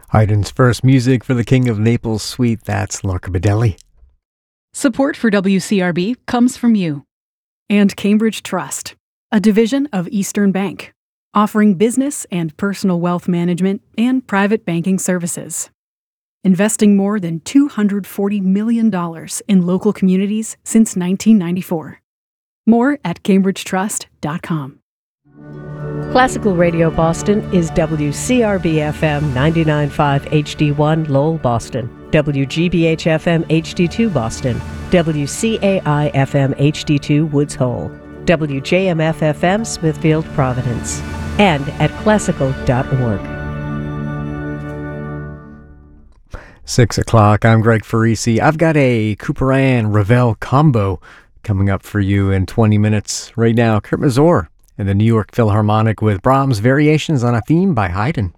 Haydn's first music for the King of Naples suite, that's Lorca Bedelli. Support for WCRB comes from you. And Cambridge Trust, a division of Eastern Bank, offering business and personal wealth management and private banking services. Investing more than $240 million in local communities since 1994. More at cambridgetrust.com. Classical Radio Boston is WCRB-FM 99.5 HD1 Lowell, Boston, WGBH-FM HD2 Boston, WCAI-FM HD2 Woods Hole, WJMF-FM Smithfield, Providence, and at classical.org. 6 o'clock, I'm Greg Farisi. I've got a Couperin Ravel combo coming up for you in 20 minutes. Right now, Kurt Masur and the New York Philharmonic with Brahms' Variations on a Theme by Haydn.